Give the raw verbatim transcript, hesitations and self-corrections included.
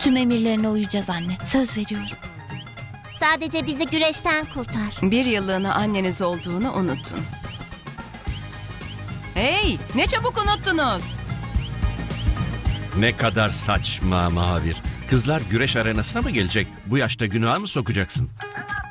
Tüm emirlerine uyacağız anne. Söz veriyorum. Sadece bizi güreşten kurtar. Bir yıllığına anneniz olduğunu unutun. Hey, ne çabuk unuttunuz. Ne kadar saçma Mahavir. Kızlar güreş arenasına mı gelecek? Bu yaşta günaha mı sokacaksın?